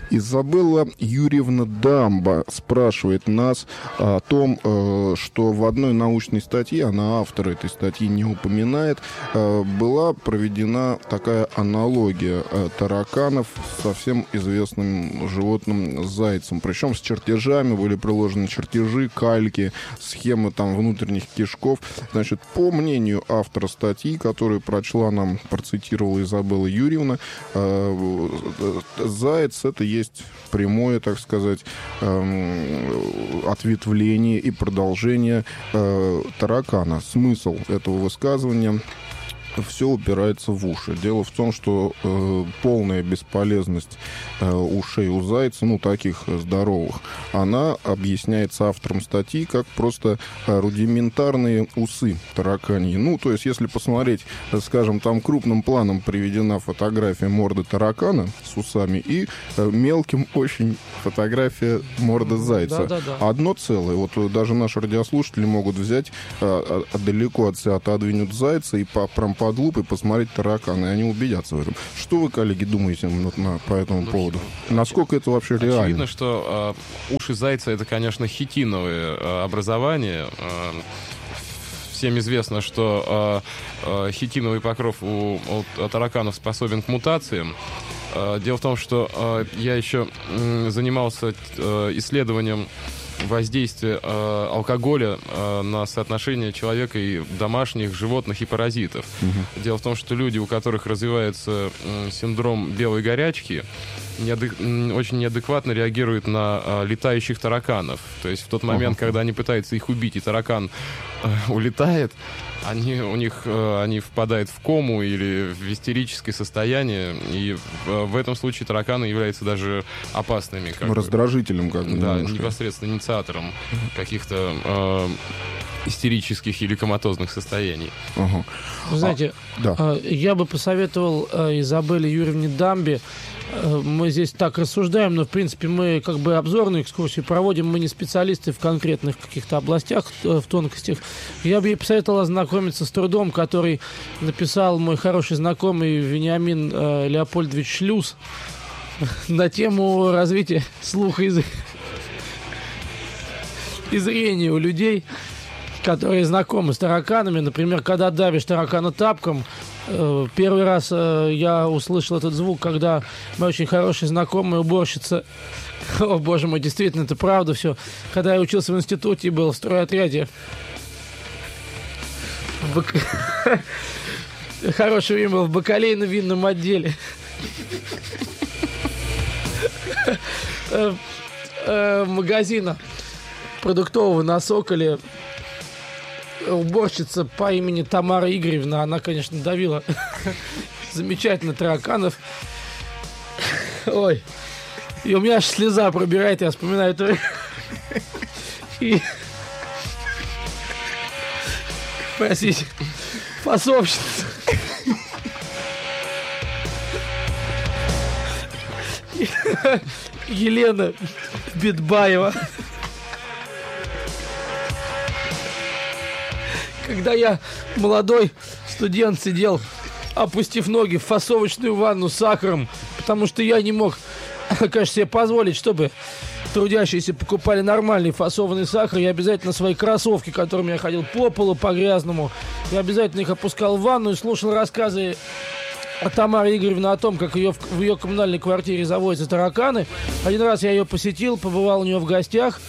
Изабелла Юрьевна Дамба спрашивает нас о том, что в одной научной статье, она автор этой статьи не упоминает, была проведена такая аналогия тараканов со всем известным животным зайцем. Причем с чертежами были приложены чертежи, кальки, схемы там внутренних кишков. Значит, по мнению автора статьи, которую прочла нам, процитировала Изабелла Юрьевна, заяц — это есть прямое, так сказать, ответвление и продолжение таракана. Смысл этого высказывания: все упирается в уши. Дело в том, что полная бесполезность ушей у зайца, ну, таких здоровых, она объясняется автором статьи как просто рудиментарные усы тараканьи. Ну, то есть, если посмотреть, скажем, там крупным планом приведена фотография морды таракана с усами и мелким очень фотография морды зайца. Да. Одно целое. Вот даже наши радиослушатели могут взять, далеко от себя отодвинуть зайца и прям под лупой посмотреть таракана, и они убедятся в этом. Что вы, коллеги, думаете по этому поводу? Насколько это вообще реально? Очевидно, что уши зайца — это, конечно, хитиновые образования. Всем известно, что хитиновый покров у тараканов способен к мутациям. Дело в том, что я еще занимался исследованием воздействия алкоголя на соотношение человека и домашних животных и паразитов. Дело в том, что люди, у которых развивается синдром белой горячки, очень неадекватно реагируют на летающих тараканов. То есть в тот момент, когда они пытаются их убить, и таракан улетает, они впадают в кому или в истерическое состояние, и в этом случае тараканы являются даже опасными. Раздражителем, как бы. Да, непосредственно инициатором каких-то истерических или коматозных состояний. Вы знаете, я бы посоветовал Изабелле Юрьевне Дамбе, мы здесь так рассуждаем, но, в принципе, мы как бы обзорную экскурсию проводим, мы не специалисты в конкретных каких-то областях, в тонкостях. Я бы ей посоветовал ознакомиться с трудом, который написал мой хороший знакомый Вениамин Леопольдович Шлюз на тему развития слуха и зрения у людей, которые знакомы с тараканами. Например, когда давишь таракана тапком. Первый раз я услышал этот звук, когда моя очень хорошая знакомая уборщица... О, боже мой, действительно, это правда все. Когда я учился в институте и был в стройотряде. Хорошее время было в бакалейно-винном отделе. Магазина продуктового на Соколе. Уборщица по имени Тамара Игоревна, она, конечно, давила замечательно тараканов. Ой. И у меня аж слеза пробирает, я вспоминаю это. И... Простите. Фасовщица. Елена Бедбаева. Когда я, молодой студент, сидел, опустив ноги в фасовочную ванну с сахаром, потому что я не мог, конечно, себе позволить, чтобы трудящиеся покупали нормальный фасованный сахар, я обязательно свои кроссовки, которыми я ходил по полу, по грязному, я обязательно их опускал в ванну и слушал рассказы Тамары Игоревны о том, как в ее коммунальной квартире заводятся тараканы. Один раз я ее посетил, побывал у нее в гостях.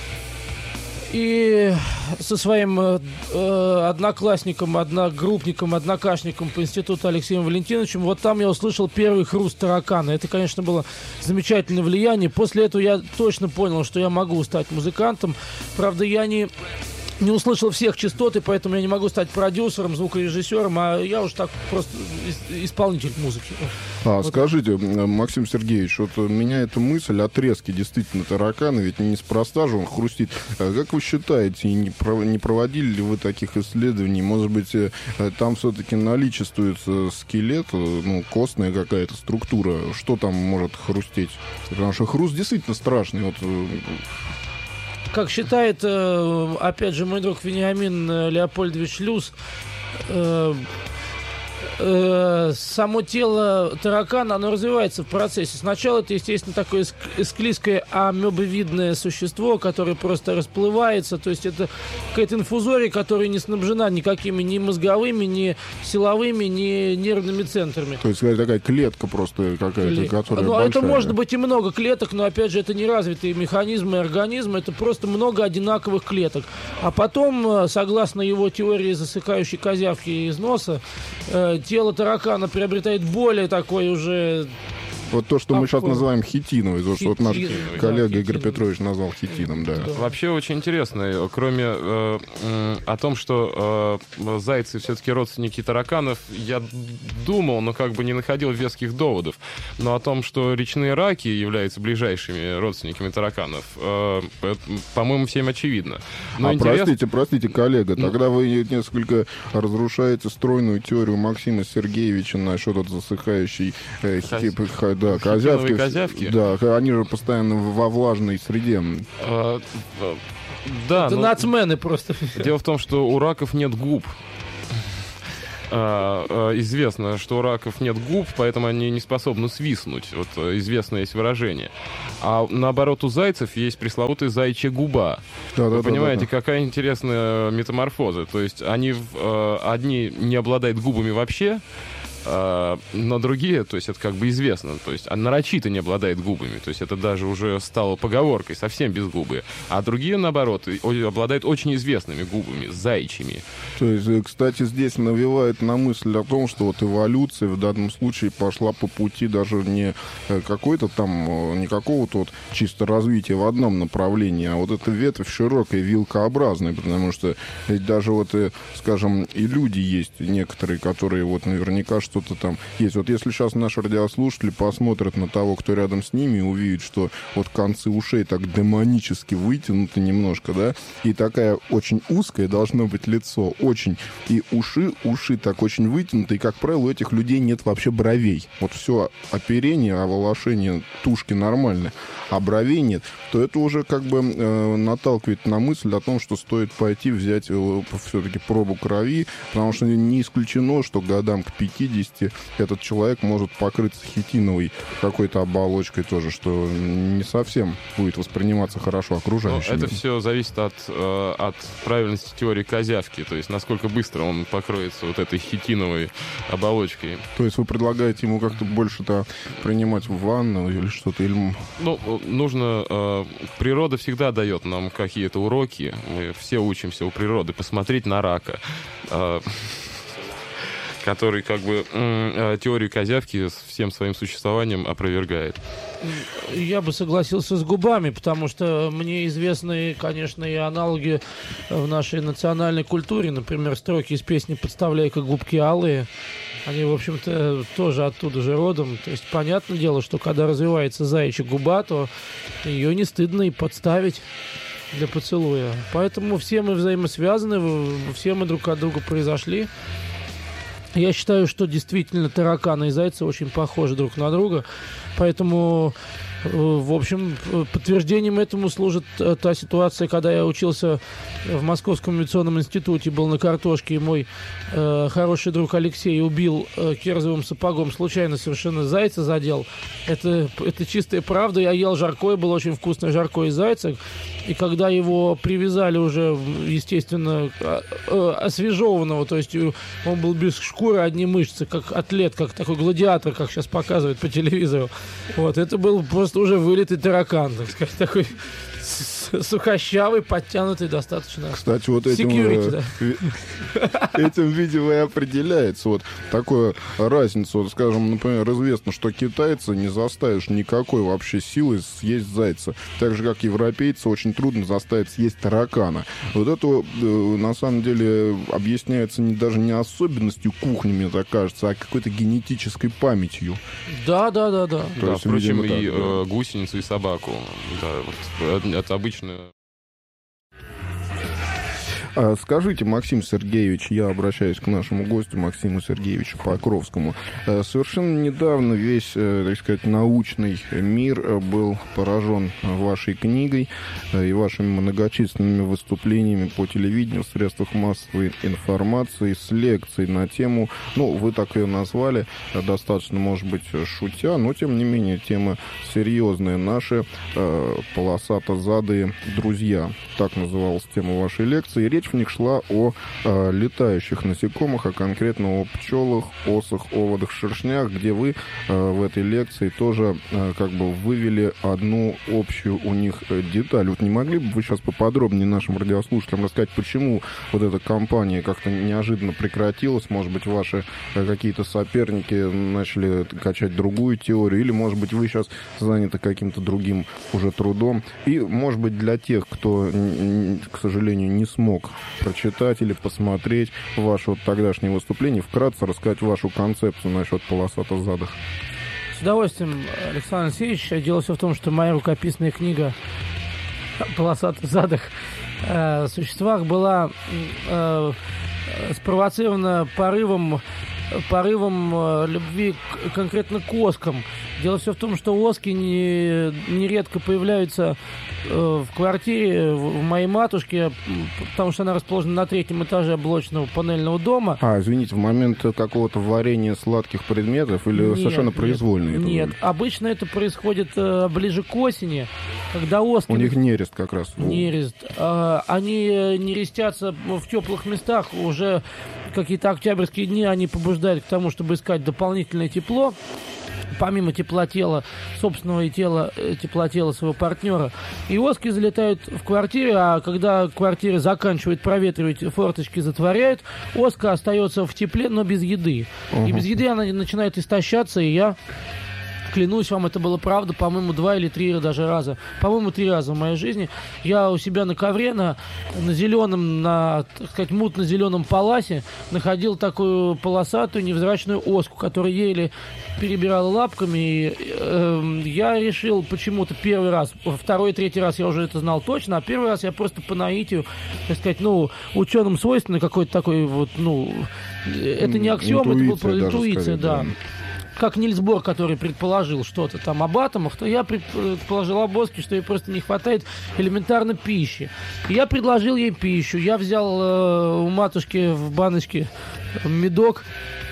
И со своим одноклассником, одногруппником, однокашником по институту Алексеем Валентиновичем, вот там я услышал первый хруст таракана. Это, конечно, было замечательное влияние. После этого я точно понял, что я могу стать музыкантом. Правда, я не услышал всех частот, и поэтому я не могу стать продюсером, звукорежиссером, а я уж так просто исполнитель музыки. Вот. Скажите, Максим Сергеевич, вот меня эта мысль о треске действительно таракана, ведь неспроста же он хрустит. Как вы считаете, не проводили ли вы таких исследований? Может быть, там все-таки наличествует скелет, ну, костная какая-то структура, что там может хрустеть? Потому что хруст действительно страшный. Вот. Как считает, опять же, мой друг Вениамин Леопольдович Люс, само тело таракана, оно развивается в процессе. Сначала это, естественно, такое склизкое амебовидное существо, которое просто расплывается. То есть это какая-то инфузория, которая не снабжена никакими ни мозговыми, ни силовыми, ни нервными центрами. То есть такая клетка просто какая-то, которая Ну, большая. это может быть и много клеток, но, опять же, это не развитые механизмы организма, это просто много одинаковых клеток. А потом, согласно его теории засыхающей козявки из носа, тело таракана приобретает более такой уже... Вот то, что мы сейчас называем хитиновый, то, что вот наш коллега да, Игорь Петрович назвал хитином, да. Вообще очень интересно, кроме о том, что зайцы все-таки родственники тараканов, я думал, но как бы не находил веских доводов. Но о том, что речные раки являются ближайшими родственниками тараканов, по-моему, всем очевидно. Но простите, коллега, тогда вы несколько разрушаете стройную теорию Максима Сергеевича насчет от засыхающей козявки. Да, они же постоянно во влажной среде. Да, это нацмены просто. Дело в том, что у раков нет губ. Известно, что у раков нет губ, поэтому они не способны свистнуть. Вот известное есть выражение. А наоборот, у зайцев есть пресловутая заячья губа. Вы понимаете, какая интересная метаморфоза. То есть они одни не обладают губами вообще, но другие, то есть это как бы известно, то есть нарочито не обладает губами, то есть это даже уже стало поговоркой, совсем без губы. А другие, наоборот, обладают очень известными губами, заячьими. То есть, кстати, здесь навевает на мысль о том, что вот эволюция в данном случае пошла по пути даже не какой-то там, не какого-то вот чисто развития в одном направлении, а вот эта ветвь широкая, вилкообразная, потому что ведь даже вот, скажем, и люди есть некоторые, которые вот наверняка что-то там есть. Вот если сейчас наши радиослушатели посмотрят на того, кто рядом с ними, и увидят, что вот концы ушей так демонически вытянуты немножко, да, и такая очень узкая должно быть лицо, очень, и уши так очень вытянуты, и, как правило, у этих людей нет вообще бровей. Вот все оперение, оволошение тушки нормально, а бровей нет, то это уже как бы наталкивает на мысль о том, что стоит пойти взять все-таки пробу крови, потому что не исключено, что годам к 50 этот человек может покрыться хитиновой какой-то оболочкой тоже, что не совсем будет восприниматься хорошо окружающими. Это все зависит от правильности теории козявки, то есть насколько быстро он покроется вот этой хитиновой оболочкой. То есть вы предлагаете ему как-то больше-то принимать в ванну или что-то? Или... Ну, нужно... Природа всегда дает нам какие-то уроки. Мы все учимся у природы посмотреть на рака. Который как бы теорию козявки всем своим существованием опровергает. Я бы согласился с губами, потому что мне известны, конечно, и аналоги в нашей национальной культуре. Например, строки из песни «Подставляй-ка губки алые». Они, в общем-то, тоже оттуда же родом. То есть, понятное дело, что когда развивается заячья губа, то ее не стыдно и подставить для поцелуя. Поэтому все мы взаимосвязаны, все мы друг от друга произошли. Я считаю, что действительно тараканы и зайцы очень похожи друг на друга, поэтому, в общем, подтверждением этому служит та ситуация, когда я учился в Московском авиационном институте, был на картошке, и мой хороший друг Алексей убил кирзовым сапогом, случайно совершенно зайца задел. Это чистая правда. Я ел жаркое, было очень вкусное жаркое из зайца. И когда его привязали уже, естественно, освежеванного, то есть он был без шкуры, одни мышцы, как атлет, как такой гладиатор, как сейчас показывают по телевизору. Вот, это был просто уже вылитый таракан, так сказать, такой сухощавый, подтянутый достаточно. Кстати, вот этим, этим, видимо, и определяется вот такая разница. Вот, скажем, например, известно, что китайца не заставишь никакой вообще силой съесть зайца. Так же, как европейца, очень трудно заставить съесть таракана. Вот это, на самом деле, объясняется даже не особенностью кухни, мне так кажется, а какой-то генетической памятью. Да. Да, впрочем, и гусеницу, и собаку. Да, вот, это обычно. Скажите, Максим Сергеевич, я обращаюсь к нашему гостю Максиму Сергеевичу Покровскому. Совершенно недавно весь, так сказать, научный мир был поражен вашей книгой и вашими многочисленными выступлениями по телевидению, в средствах массовой информации с лекцией на тему, ну, вы так ее назвали, достаточно, может быть, шутя, но, тем не менее, тема серьезная. Наши полосатозадые друзья. Так называлась тема вашей лекции. Речь в них шла о летающих насекомых, а конкретно о пчелах, осах, оводах, шершнях, где вы в этой лекции тоже как бы вывели одну общую у них деталь. Вот не могли бы вы сейчас поподробнее нашим радиослушателям рассказать, почему вот эта кампания как-то неожиданно прекратилась? Может быть, ваши какие-то соперники начали качать другую теорию, или, может быть, вы сейчас заняты каким-то другим уже трудом. И, может быть, для тех, кто, к сожалению, не смог прочитать или посмотреть ваше вот тогдашнее выступление, вкратце рассказать вашу концепцию насчет полосатозадых. С удовольствием, Александр Алексеевич. Дело все в том, что моя рукописная книга о полосатозадых существах была спровоцирована порывом любви конкретно к оскам. Дело все в том, что оски нередко появляются в квартире в моей матушки, потому что она расположена на 3-м этаже блочного панельного дома. Извините, в момент какого-то варения сладких предметов или совершенно произвольно? Нет, обычно это происходит ближе к осени, когда оски... У них нерест как раз. Нерест. Они нерестятся в теплых местах. Уже какие-то октябрьские дни они побуждают к тому, чтобы искать дополнительное тепло. Помимо теплотела, собственного теплотела своего партнера. И оски залетают в квартиру, а когда квартира заканчивает проветривать, форточки затворяют, оска остается в тепле, но без еды. И без еды она начинает истощаться, и я... Клянусь вам, это было правда, по-моему, 2 или 3 даже раза. По-моему, 3 раза в моей жизни. Я у себя на ковре, на зеленом, так сказать, мутно-зеленом паласе находил такую полосатую невзрачную оску, которая еле перебирала лапками. И, я решил почему-то первый раз, 2-й, 3-й раз я уже это знал точно, а первый раз я просто по наитию, так сказать, ученым свойственный какой-то такой вот, это не аксиом, это была интуиция, да. Как Нильс Бор, который предположил что-то там об атомах, то я предположил об оске, что ей просто не хватает элементарно пищи. И я предложил ей пищу. Я взял у матушки в баночке медок,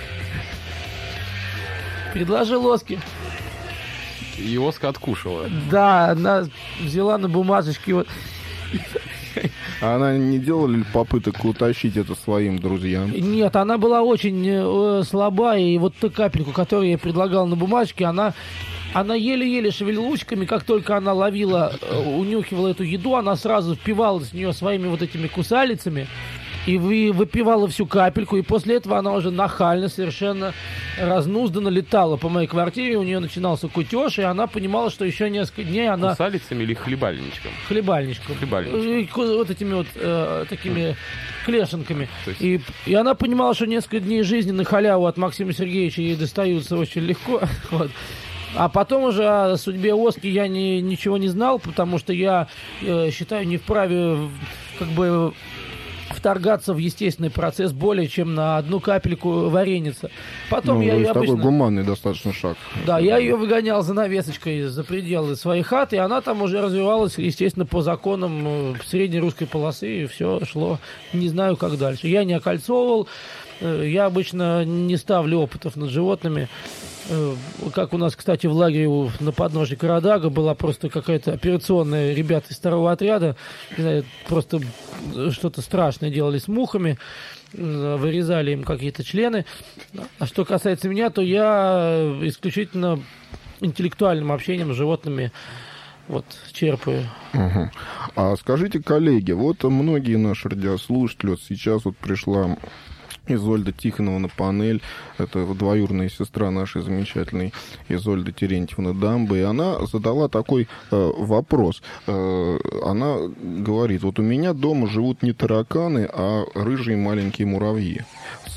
предложил оске. И оска откушала. Да, она взяла на бумажечке вот... А она не делала ли попыток утащить это своим друзьям? Нет, она была очень слаба, и вот ту капельку, которую я предлагал на бумажке, она еле-еле шевелила лучками. Как только она унюхивала эту еду, она сразу впивалась в нее своими вот этими кусалицами и выпивала всю капельку, и после этого она уже нахально, совершенно разнузданно летала по моей квартире, у нее начинался кутеж, и она понимала, что еще несколько дней она... Кусалицами или хлебальничком? Хлебальничком. Вот этими вот такими клешенками. Есть... И она понимала, что несколько дней жизни на халяву от Максима Сергеевича ей достаются очень легко. Вот. А потом уже о судьбе оски я ничего не знал, потому что я считаю не вправе как бы вторгаться в естественный процесс более чем на одну капельку вареница. Потом я ее обычно... Такой гуманный достаточно шаг. Да, я ее выгонял занавесочкой за пределы своей хаты, и она там уже развивалась, естественно, по законам средней русской полосы, и все шло, не знаю, как дальше. Я не окольцовывал, я обычно не ставлю опытов над животными. Как у нас, кстати, в лагере на подножье Карадага была просто какая-то операционная, ребята из 2-го отряда, не знаю, просто что-то страшное делали с мухами, вырезали им какие-то члены. А что касается меня, то я исключительно интеллектуальным общением с животными черпаю. Угу. А скажите, коллеги, вот многие наши радиослушатели, вот сейчас вот пришла Изольда Тихонова на панель, это двоюродная сестра нашей замечательной Изольды Терентьевны Дамбы, и она задала такой вопрос. Она говорит, вот у меня дома живут не тараканы, а рыжие маленькие муравьи.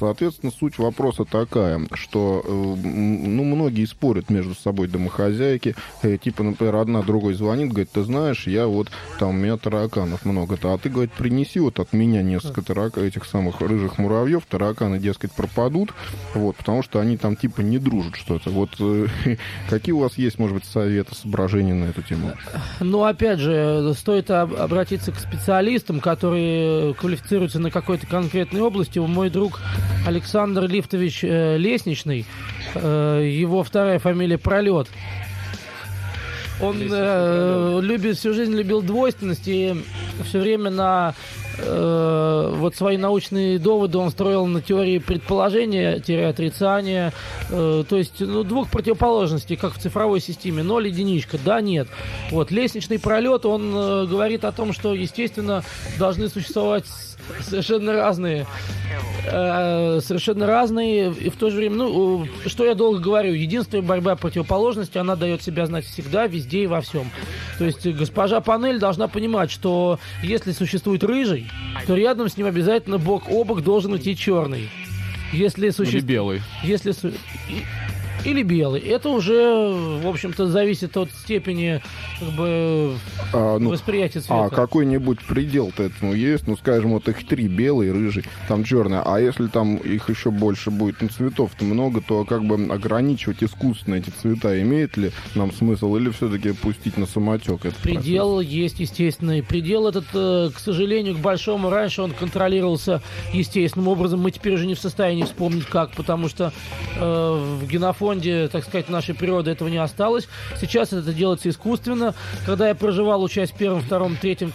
Соответственно, суть вопроса такая, что многие спорят между собой домохозяйки. Типа, например, одна другой звонит, говорит, ты знаешь, у меня тараканов много-то. А ты, говорит, принеси вот от меня несколько этих самых рыжих муравьев, тараканы, дескать, пропадут, потому что они там типа не дружат что-то. Какие у вас есть, может быть, советы, соображения на эту тему? Опять же, стоит обратиться к специалистам, которые квалифицируются на какой-то конкретной области. Мой друг Александр Лифтович Лестничный, его вторая фамилия Пролет. Он всю жизнь любил двойственность, и все время на свои научные доводы он строил на теории предположения-отрицания, то есть двух противоположностей, как в цифровой системе, 0 единичка, да, нет. Лестничный пролет, он говорит о том, что, естественно, должны существовать совершенно разные, и в то же время, что я долго говорю, единственная борьба противоположности, она дает себя знать всегда, везде и во всем. То есть госпожа Панель должна понимать, что если существует рыжий, то рядом с ним обязательно бок о бок должен идти черный. Или белый. Или белый. Это уже, в общем-то, зависит от степени восприятия цвета. А какой-нибудь предел-то этому есть? Скажем, их 3, белый, рыжий, там черный. А если там их еще больше будет, цветов-то много, то ограничивать искусственно эти цвета имеет ли нам смысл? Или все-таки пустить на самотек этот предел процесс? Есть естественный. Предел этот, к сожалению, к большому, раньше он контролировался естественным образом. Мы теперь уже не в состоянии вспомнить как, потому что в генофонде, так сказать, нашей природы этого не осталось. Сейчас это делается искусственно. Когда я проживал, учась в 1, 2, 3